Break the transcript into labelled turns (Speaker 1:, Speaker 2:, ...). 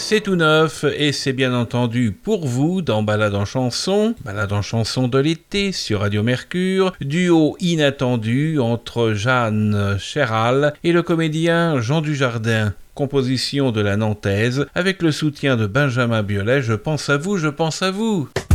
Speaker 1: c'est tout neuf et c'est bien entendu pour vous dans Balade en chanson de l'été sur Radio Mercure, duo inattendu entre Jeanne Chéral et le comédien Jean Dujardin. Composition de la Nantaise avec le soutien de Benjamin Biolay, je pense à vous, je pense à vous.